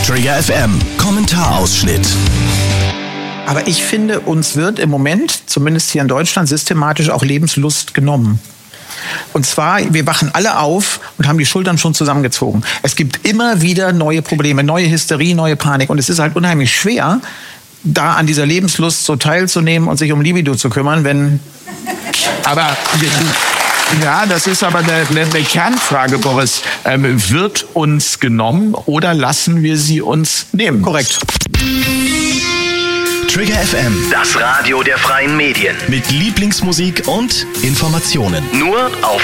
Trigger FM, Kommentarausschnitt. Aber ich finde, uns wird im Moment, zumindest hier in Deutschland, systematisch auch Lebenslust genommen. Und zwar, wir wachen alle auf und haben die Schultern schon zusammengezogen. Es gibt immer wieder neue Probleme, neue Hysterie, neue Panik. Und es ist halt unheimlich schwer, da an dieser Lebenslust so teilzunehmen und sich um Libido zu kümmern, wenn... Aber... Ja, das ist aber eine Kernfrage, Boris. Wird uns genommen oder lassen wir sie uns nehmen? Korrekt. Trigger FM, Das Radio der freien Medien. mit Lieblingsmusik und Informationen. Nur auf